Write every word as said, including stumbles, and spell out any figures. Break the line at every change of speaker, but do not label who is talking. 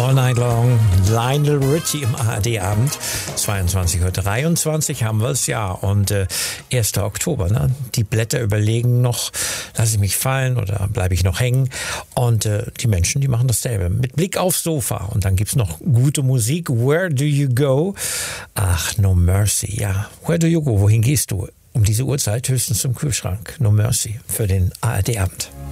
All Night Long, Lionel Richie im A R D-Abend. zweiundzwanzig Uhr dreiundzwanzig haben wir es, ja. Und äh, erster Oktober, ne? Die Blätter überlegen noch, lasse ich mich fallen oder bleibe ich noch hängen? Und äh, die Menschen, die machen dasselbe. Mit Blick aufs Sofa. Und dann gibt's noch gute Musik. Where do you go? Ach, No Mercy, ja. Where do you go? Wohin gehst du? Um diese Uhrzeit höchstens zum Kühlschrank. No Mercy für den A R D-Abend.